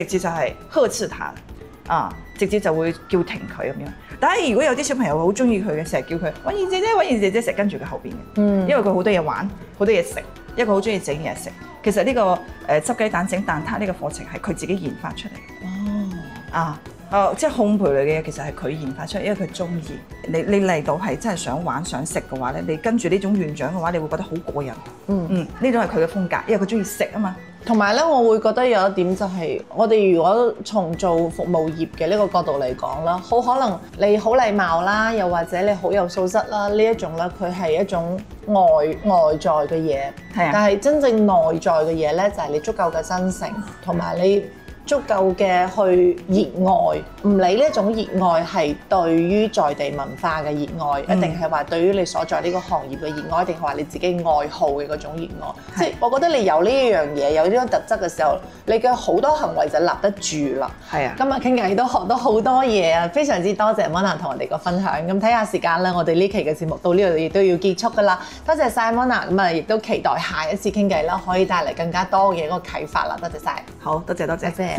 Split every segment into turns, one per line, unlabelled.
直接就係呵斥他啊，直接就會叫停佢咁樣。但係如果有啲小朋友好中意佢嘅，成日叫佢揾燕姐姐，揾燕姐姐，成日跟住佢後邊嘅，因為佢好多嘢玩，好多嘢食，一個好中意整嘢食。其實呢個執雞蛋整蛋撻呢個課程係佢自己研發出嚟嘅。即係烘焙類嘅嘢，其實係佢研發出嚟，因為佢中意。你嚟到係真係想玩想食嘅話咧，你跟住呢種園長嘅話，你會覺得好過癮。呢種係佢嘅風格，因為佢中意食啊嘛。
同埋咧，我會覺得有一點就係，我哋如果從做服務業嘅呢個角度嚟講啦，好可能你好禮貌啦，又或者你好有素質啦，呢一種咧，佢係一種外在嘅嘢。係啊。但係真正內在嘅嘢咧，就係你足夠嘅真誠，同埋你足夠嘅去熱愛，唔理呢一種熱愛係對於在地文化嘅熱愛，一定係話對於你所在呢個行業嘅熱愛，定係話你自己愛好嘅嗰種熱愛。即係我覺得你有呢一樣嘢，有呢種特質嘅時候，你嘅好多行為就立得住啦。係啊，今日傾偈都學到好多嘢啊！非常之多謝 Mona 同我哋個分享。咁睇下時間啦，我哋呢期嘅節目到呢度亦都要結束㗎啦。多謝晒 Mona，咁啊亦都期待下一次傾偈啦，可以帶嚟更加多嘅一個啟發啦。多謝晒。
好多謝多謝。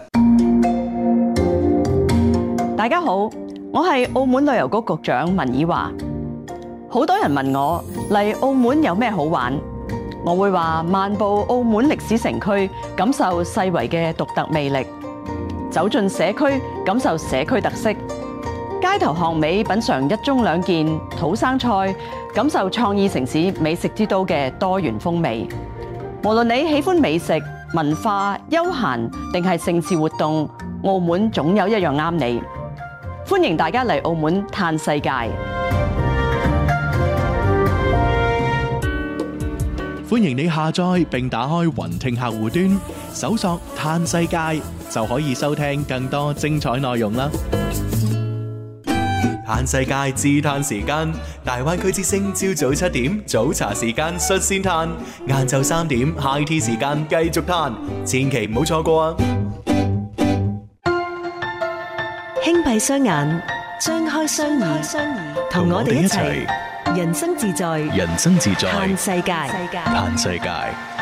大家好，我係澳門旅遊局局長文綺華。好多人問我嚟澳門有咩好玩，我會話漫步澳門歷史城區，感受世遺嘅獨特魅力；走進社區，感受社區特色；街頭巷尾品嚐一盅兩件土生菜，感受創意城市美食之都嘅多元風味。無論你喜歡美食、文化、休閒定係盛事活動，澳門總有一樣啱你。歡迎大家嚟澳門嘆世界。
歡迎你下載並打開雲聽客戶端，搜索嘆世界就可以收聽更多精彩內容啦。嘆世界自嘆時間，大灣區之聲朝早7點早茶時間率先嘆，晏晝3點 high tea 時間繼續嘆，千祈唔好錯過啊！
輕閉雙眼，張開雙耳，同我哋一齊人生自在，嘆世界。
嘆世界。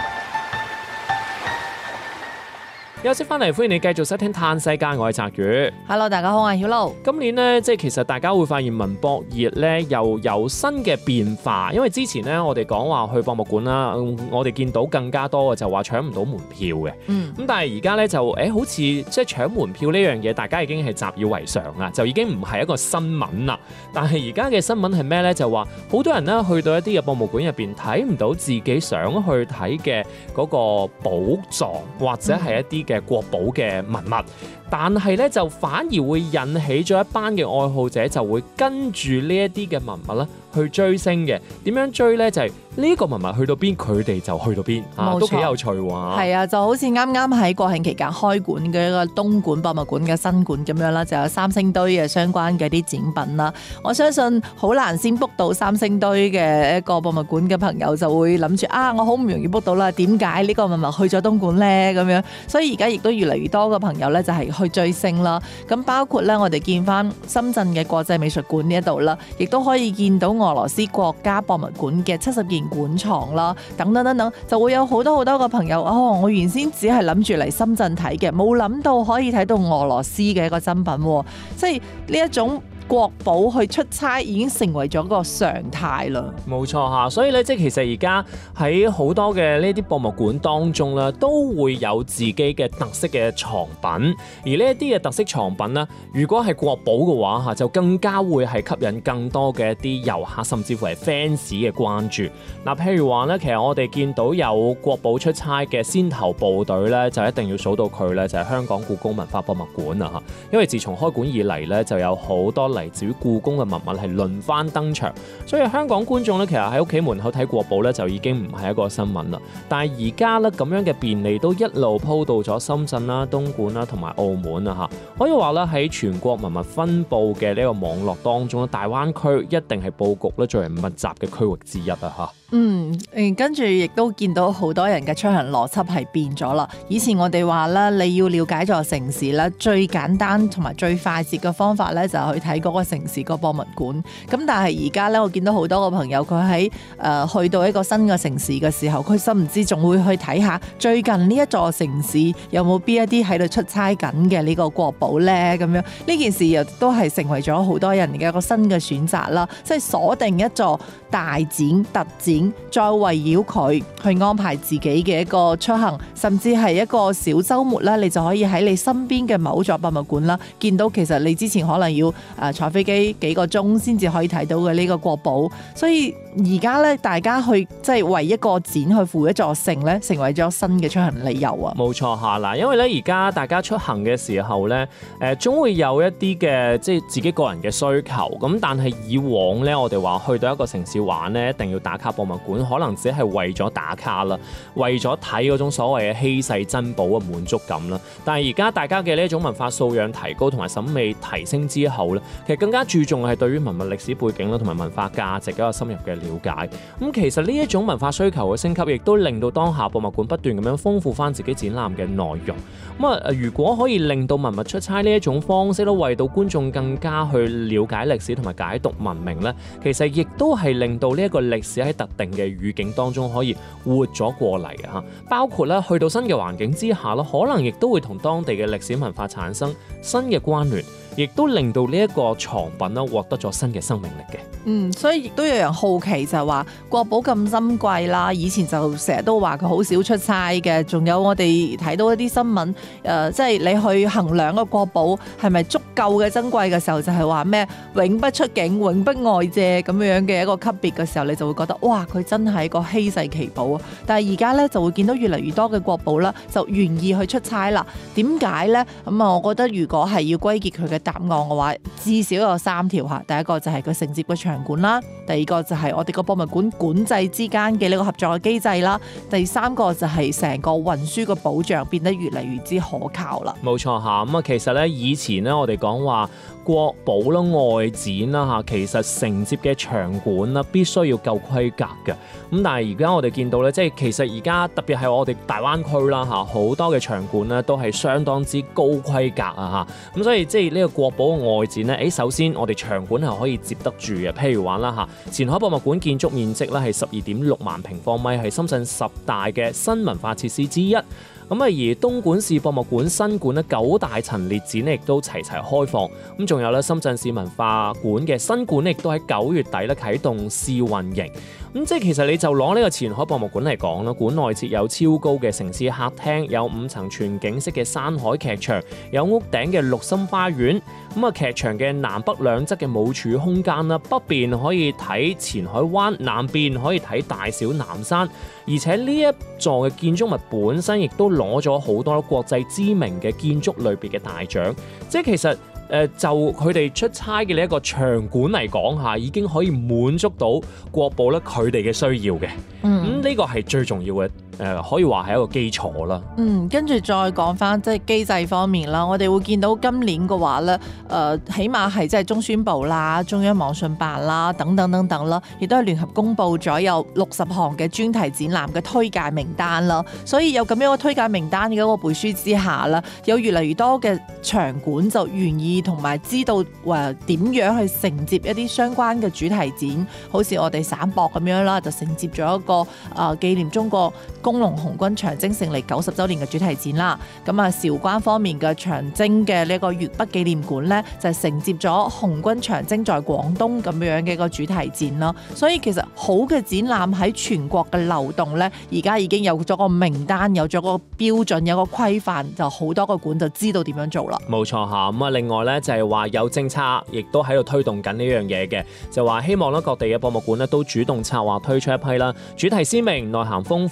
休息翻嚟，歡迎你繼續收聽《嘆世界》，我係澤宇。
Hello， 大家好，我係曉露。
今年呢，即係其實大家會發現文博熱咧又有新嘅變化，因為之前呢，我哋講話去博物館啦，我哋見到更加多嘅就話搶唔到門票嘅。咁但係而家咧就好似即係搶門票呢樣嘢，大家已經係習以為常啦，就已經唔係一個新聞啦。但係而家嘅新聞係咩咧？就話好多人呢去到一啲嘅博物館入邊睇唔到自己想去睇嘅嗰個寶藏，或者係一啲嘅國寶嘅文物，但係咧就反而會引起咗一班嘅愛好者，就會跟住呢一啲嘅文物咧去追星嘅。點樣追咧？就係呢個文物去到邊，佢哋就去到邊，都幾有趣喎。
係啊，就好似啱啱喺國慶期間開館嘅一個東莞博物館嘅新館咁樣啦，就有三星堆嘅相關嘅啲展品啦。我相信好難先 book 到三星堆嘅一個博物館嘅朋友就會諗住我好唔容易 book 到啦，點解呢個文物去咗東莞咧？咁樣，所以而家亦都越嚟越多嘅朋友咧就係去追星啦。咁包括咧，我哋見翻深圳嘅國際美術館呢一度啦，亦都可以見到俄羅斯國家博物館嘅70件館藏啦，等等等等，就會有好多好多個朋友我原先只係諗住嚟深圳睇嘅，冇諗到可以睇到俄羅斯嘅一個真品，即係呢一種國寶去出差已經成為咗個常態啦。
冇錯嚇，所以咧即係其實而家喺好多嘅呢啲博物館當中咧，都會有自己嘅特色嘅藏品。而呢一啲嘅特色藏品咧，如果係國寶嘅話嚇，就更加會係吸引更多嘅一啲遊客，甚至乎係 fans 嘅關注。嗱，譬如話咧，其實我哋見到有國寶出差嘅先頭部隊咧，就一定要數到佢咧，就係香港故宮文化博物館啊嚇。因為自從開館以嚟咧，就有好多嚟自於故宮嘅文物係輪番登場，所以香港觀眾咧，其實喺屋企門口睇國寶咧，就已經唔係一個新聞啦。但係而家咧咁樣嘅便利都一路鋪到咗深圳啦、東莞啦同埋澳門啊嚇，可以話咧喺全國文物分佈嘅呢個網絡當中咧，大灣區一定係佈局咧最為密集嘅區域之一啊嚇。
跟住亦都見到好多人嘅出行邏輯係變咗啦。以前我哋話咧，你要了解咗城市咧，最簡單同埋最快捷嘅方法咧，就係去睇嗰個城市個博物館。咁但係而家咧，我見到好多個朋友佢喺去到一個新嘅城市嘅時候，佢甚至仲會去睇下最近呢一座城市有冇邊一啲喺度出差緊嘅呢個國寶咧。咁樣呢件事又都係成為咗好多人嘅一個新嘅選擇啦。即係鎖定一座大展特展，再圍繞佢去安排自己嘅一個出行，甚至係一個小週末啦，你就可以喺你身邊嘅某座博物館啦，見到其實你之前可能要坐飛機幾個鐘先至可以睇到嘅呢個國寶。所以而家咧，大家去即係為一個展去扶一座城咧，成為咗新嘅出行理由啊！
冇錯嚇嗱，因為咧而家大家出行嘅時候咧，總會有一啲嘅即係自己個人嘅需求。咁但係以往咧，我哋話去到一個城市玩咧，一定要打卡博物館，可能只係為咗打卡啦，為咗睇嗰種所謂嘅稀世珍寶嘅滿足感啦。但係而家大家嘅呢一種文化素養提高同埋審美提升之後咧，其實更加注重係對於文物歷史背景啦同埋文化價值一個深入嘅了解。咁其實呢一種文化需求嘅升級，亦都令到當下博物館不斷咁樣豐富翻自己展覽嘅內容。如果可以令到文物出差呢一種方式都為到觀眾更加去了解歷史同埋解讀文明咧，其實亦都係令到呢一個歷史喺特定嘅語境當中可以活咗過嚟啊！包括咧去到新嘅環境之下啦，可能亦都會同當地嘅歷史文化產生新嘅關聯，亦都令到呢一個藏品啦獲得咗新嘅生命力嘅。
所以亦都有人好奇就係話國寶咁珍貴啦，以前就成日都話佢好少出差嘅，仲有我哋睇到一啲新聞，即係你去衡量個國寶係咪足夠嘅珍貴嘅時候，就係話咩永不出境、永不外借咁樣嘅一個級別嘅時候，你就會覺得哇，佢真係一個稀世奇寶啊！但係而家咧就會見到越嚟越多嘅國寶啦，就願意去出差啦。點解咧？我覺得如果係要歸結佢嘅答案嘅話，至少有3條嚇。第一個就係佢承接嘅場館啦，第二個就係我哋個博物館管制之間嘅呢個合作嘅機制啦，第三個就係成個運輸嘅保障變得越嚟越之可靠啦。
冇錯嚇，其實咧以前咧我哋講話國寶啦、外展啦嚇，其實承接嘅場館啦必須要夠規格嘅。咁但係而家我哋見到咧，即係其實而家特別係我哋大灣區啦嚇，好多嘅場館咧都係相當之高規格啊嚇。咁所以即係呢個國寶嘅外展咧，首先我哋場館係可以接得住嘅。譬如話啦嚇，前海博物館建築面積咧係12.6萬平方米，係深圳10大嘅新文化設施之一。而東莞市博物館新館咧9大陳列展咧亦都齊齊開放。咁仲有咧深圳市文化館嘅新館咧亦都喺9月底咧啟動試運營。即係其實你就攞呢個前海博物館嚟講啦，館內設有超高嘅城市客廳，有5層全景式嘅山海劇場，有屋頂嘅綠心花園。劇場嘅南北兩側嘅舞柱空間啦，北邊可以睇前海灣，南邊可以睇大小南山。而且呢一座嘅建築物本身亦都攞咗好多國際知名嘅建築類別嘅大獎。即係其實就佢哋出差嘅呢一個場館嚟講下，已經可以滿足到國寶咧佢哋嘅需要嘅。呢個係最重要嘅。可以話係一個基礎啦。
跟住再講翻即係機制方面啦，我哋會見到今年嘅話咧，起碼係即係中宣部啦、中央網信辦啦等等等等啦，亦都係聯合公佈咗有60項嘅專題展覽嘅推介名單啦。所以有咁樣嘅推介名單嘅一個背書之下啦，有越嚟越多嘅場館就願意同埋知道點樣去承接一啲相關嘅主題展，好似我哋省博咁樣啦，就承接咗一個紀念中國工農紅軍長征勝利90週年嘅主題展啦。韶關方面嘅長征嘅呢個粵北紀念館呢，就係承接咗紅軍長征在廣東咁樣嘅一個主題展啦。所以其實好嘅展覽喺全國嘅流動呢，而家已經有咗個名單，有咗個標準，有個規範，就好多個館就知道點樣做啦。
冇錯嚇，另外呢，就係話有政策，亦都喺度推動緊呢樣嘢嘅，就話希望咧各地嘅博物館咧都主動策劃推出一批啦，主題鮮明、內涵豐富啦，同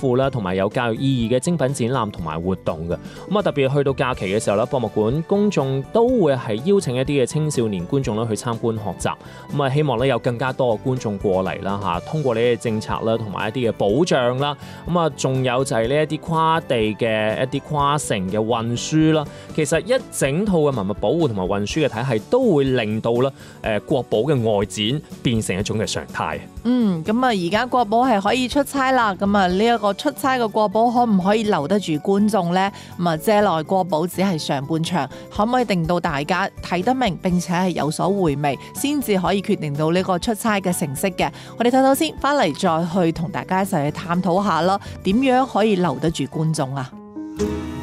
埋有教育意義嘅精品展覽同埋活動嘅。咁啊，特別去到假期嘅時候咧，博物館公眾都會係邀請一啲嘅青少年觀眾咧去參觀學習。咁啊，希望咧有更加多嘅觀眾過嚟啦嚇，通過呢啲政策啦，同埋一啲嘅保障啦。咁啊，仲有就係呢一啲跨地嘅一啲跨城嘅運輸啦。其實一整套嘅文物保護同埋運輸嘅體系都會令到咧國寶嘅外展變成一種嘅常態。
咁啊，而家國寶係可以出差啦。咁啊，呢一個出差嘅國寶可唔可以留得住觀眾呢？咁啊，借來國寶只係上半場，可唔可以令到大家睇得明並且係有所回味，先至可以決定到呢個出差嘅成績嘅？我哋睇睇先，翻嚟再去同大家一齊去探討下咯，點樣可以留得住觀眾啊？